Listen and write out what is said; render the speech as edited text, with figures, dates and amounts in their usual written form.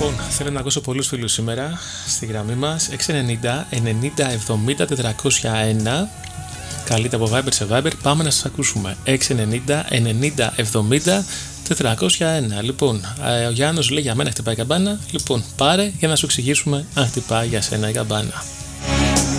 Λοιπόν, θέλω να ακούσω πολλούς φίλους σήμερα στη γραμμή μας 690 90 70 401. Καλείτε από Viber σε Viber, πάμε να σας ακούσουμε 690 90 70 401. Λοιπόν, ο Γιάννος λέει για μένα χτυπάει η καμπάνα. Λοιπόν, πάρε για να σου εξηγήσουμε αν χτυπάει για σένα η καμπάνα.